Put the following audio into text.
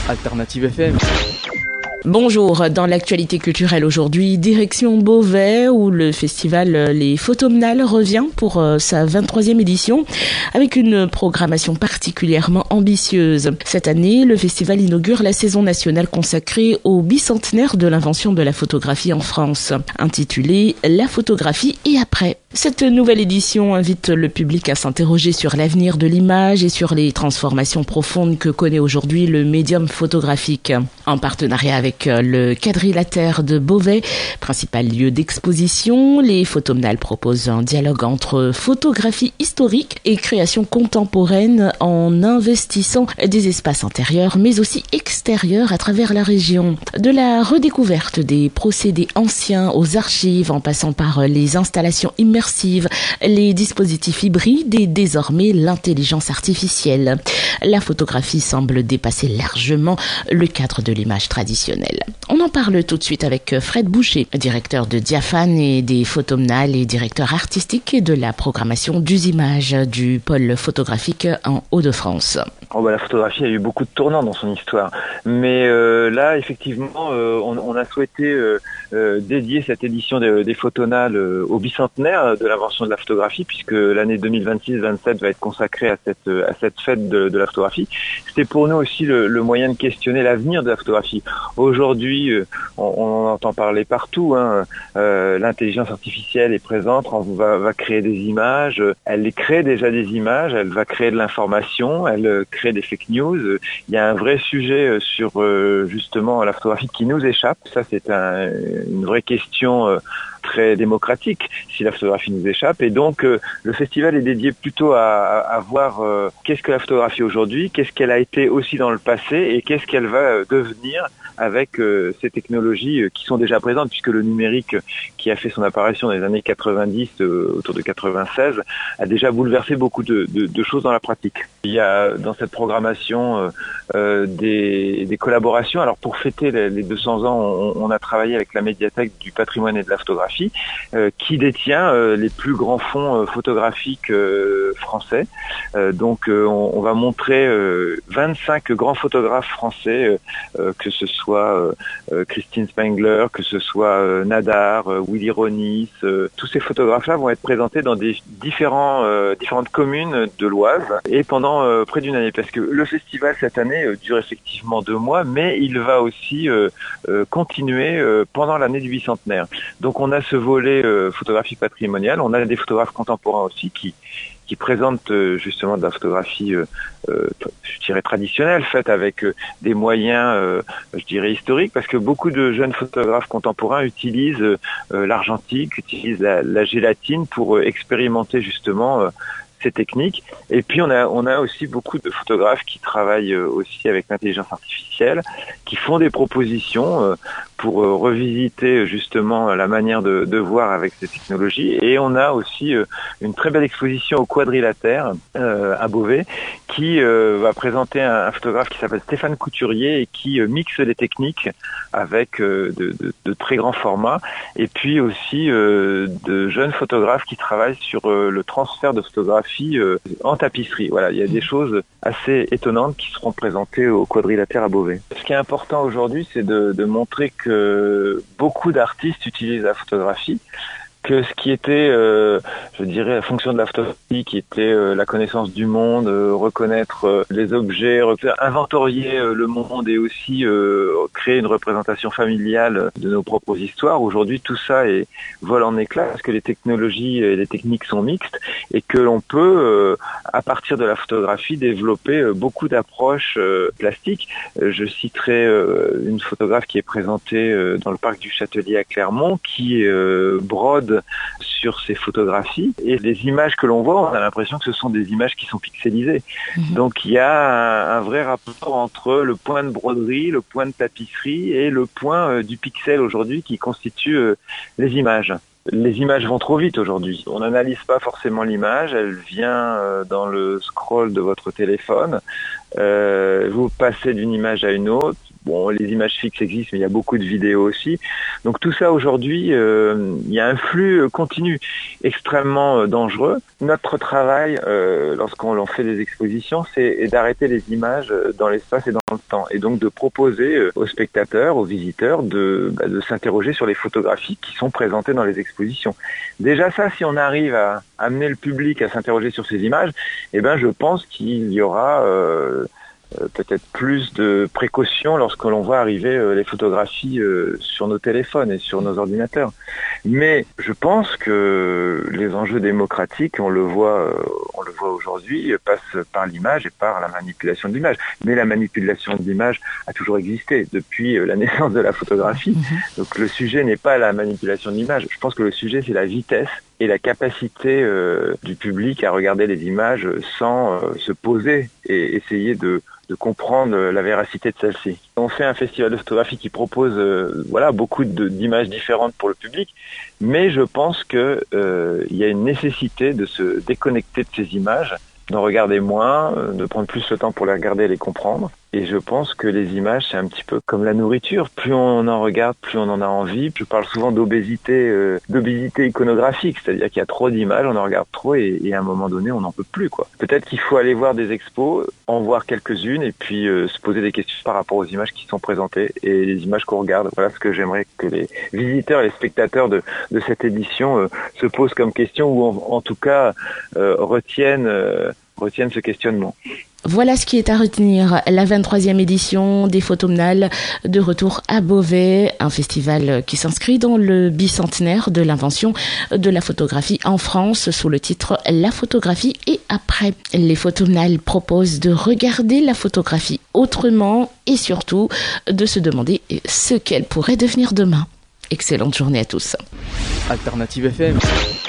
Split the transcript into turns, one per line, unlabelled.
Alternative FM.
Bonjour, dans l'actualité culturelle aujourd'hui, direction Beauvais où le festival Les Photomnales revient pour sa 23e édition avec une programmation particulièrement ambitieuse. Cette année, le festival inaugure la saison nationale consacrée au bicentenaire de l'invention de la photographie en France, intitulée La photographie et après. Cette nouvelle édition invite le public à s'interroger sur l'avenir de l'image et sur les transformations profondes que connaît aujourd'hui le médium photographique. En partenariat avec le Quadrilatère de Beauvais, principal lieu d'exposition, les Photomnales proposent un dialogue entre photographie historique et création contemporaine en investissant des espaces intérieurs mais aussi extérieurs à travers la région. De la redécouverte des procédés anciens aux archives en passant par les installations immersives, les dispositifs hybrides et désormais l'intelligence artificielle. La photographie semble dépasser largement le cadre de l'image traditionnelle. On en parle tout de suite avec Fred Boucher, directeur de Diaphane et des Photomnales et directeur artistique de la programmation d'Usimages du pôle photographique en Hauts-de-France.
La photographie a eu beaucoup de tournants dans son histoire, mais là effectivement on a souhaité dédier cette édition des Photomnales au bicentenaire de l'invention de la photographie, puisque l'année 2026-27 va être consacrée à cette fête de la photographie. C'était pour nous aussi le moyen de questionner l'avenir de la photographie. Aujourd'hui, on en entend parler partout, l'intelligence artificielle est présente, va créer des images, elle crée déjà des images, elle va créer de l'information, elle crée des fake news. Il y a un vrai sujet sur justement la photographie qui nous échappe. Ça, c'est une vraie question très démocratique, si la photographie nous échappe. Et donc, le festival est dédié plutôt à voir qu'est-ce que la photographie aujourd'hui, qu'est-ce qu'elle a été aussi dans le passé et qu'est-ce qu'elle va devenir avec ces technologies qui sont déjà présentes, puisque le numérique qui a fait son apparition dans les années 90, autour de 96, a déjà bouleversé beaucoup de choses dans la pratique. Il y a dans cette programmation des collaborations. Alors pour fêter les 200 ans, on a travaillé avec la médiathèque du patrimoine et de la photographie, qui détient les plus grands fonds photographiques français. Donc on va montrer 25 grands photographes français, que ce soit Christine Spengler, que ce soit Nadar, Willy Ronis, tous ces photographes-là vont être présentés dans des différentes communes de l'Oise et pendant près d'une année, parce que le festival cette année dure effectivement 2 mois, mais il va aussi continuer pendant l'année du bicentenaire. Donc on a ce volet photographique patrimonial, on a des photographes contemporains aussi qui présentent justement de la photographie, je dirais traditionnelle, faite avec des moyens, je dirais historiques, parce que beaucoup de jeunes photographes contemporains utilisent l'argentique, utilisent la gélatine pour expérimenter justement ces techniques. Et puis on a aussi beaucoup de photographes qui travaillent aussi avec l'intelligence artificielle, qui font des propositions pour revisiter justement la manière de voir avec ces technologies. Et on a aussi une très belle exposition au Quadrilatère à Beauvais, qui va présenter un photographe qui s'appelle Stéphane Couturier et qui mixe les techniques avec de très grands formats, et puis aussi de jeunes photographes qui travaillent sur le transfert de photographie en tapisserie. Voilà, il y a des choses assez étonnantes qui seront présentées au Quadrilatère à Beauvais. Ce qui est important aujourd'hui, c'est de montrer que beaucoup d'artistes utilisent la photographie, que ce qui était, je dirais, la fonction de la photographie, qui était la connaissance du monde, reconnaître les objets, inventorier le monde et aussi créer une représentation familiale de nos propres histoires. Aujourd'hui, tout ça vole en éclats parce que les technologies et les techniques sont mixtes et que l'on peut, à partir de la photographie, développer beaucoup d'approches plastiques. Je citerai une photographe qui est présentée dans le parc du Châtelier à Clermont, qui brode sur ces photographies, et les images que l'on voit, on a l'impression que ce sont des images qui sont pixelisées. Donc il y a un vrai rapport entre le point de broderie, le point de tapisserie et le point du pixel aujourd'hui qui constitue les images. Les images vont trop vite aujourd'hui. On n'analyse pas forcément l'image, elle vient dans le scroll de votre téléphone. Vous passez d'une image à une autre. Bon, les images fixes existent, mais il y a beaucoup de vidéos aussi. Donc tout ça aujourd'hui, il y a un flux continu extrêmement dangereux. Notre travail, lorsqu'on fait des expositions, c'est d'arrêter les images dans l'espace et dans le temps, et donc de proposer aux spectateurs, aux visiteurs, de s'interroger sur les photographies qui sont présentées dans les expositions. Déjà ça, si on arrive à amener le public à s'interroger sur ces images, je pense qu'il y aura peut-être plus de précautions lorsque l'on voit arriver les photographies sur nos téléphones et sur nos ordinateurs. Mais je pense que les enjeux démocratiques, on le voit aujourd'hui, passent par l'image et par la manipulation de l'image. Mais la manipulation de l'image a toujours existé depuis la naissance de la photographie. Donc le sujet n'est pas la manipulation de l'image. Je pense que le sujet, c'est la vitesse et la capacité du public à regarder les images sans se poser et essayer de comprendre la véracité de celle-ci. On fait un festival de photographie qui propose beaucoup d'images différentes pour le public, mais je pense que il y a une nécessité de se déconnecter de ces images, d'en regarder moins, de prendre plus le temps pour les regarder et les comprendre. Et je pense que les images, c'est un petit peu comme la nourriture. Plus on en regarde, plus on en a envie. Je parle souvent d'obésité iconographique, c'est-à-dire qu'il y a trop d'images, on en regarde trop et à un moment donné, on n'en peut plus, quoi. Peut-être qu'il faut aller voir des expos, en voir quelques-unes et puis se poser des questions par rapport aux images qui sont présentées et les images qu'on regarde. Voilà ce que j'aimerais que les visiteurs et les spectateurs de cette édition se posent comme question ou en tout cas retiennent ce questionnement.
Voilà ce qui est à retenir. La 23e édition des Photomnales de retour à Beauvais, un festival qui s'inscrit dans le bicentenaire de l'invention de la photographie en France sous le titre La photographie et après. Les Photomnales proposent de regarder la photographie autrement et surtout de se demander ce qu'elle pourrait devenir demain. Excellente journée à tous.
Alternative FM.